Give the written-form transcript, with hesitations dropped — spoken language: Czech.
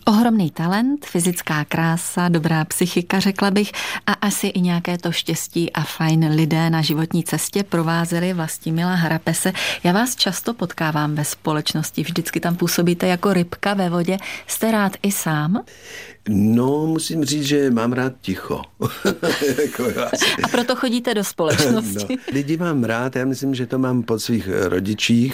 Ohromný talent, fyzická krása, dobrá psychika, řekla bych, a asi i nějaké to štěstí a fajn lidé na životní cestě provázeli Vlastimila Harapese. Já vás často potkávám ve společnosti, vždycky tam působíte jako rybka ve vodě. Jste rád i sám? No, musím říct, že mám rád ticho. A proto chodíte do společnosti. No, lidi mám rád, já myslím, že to mám po svých rodičích,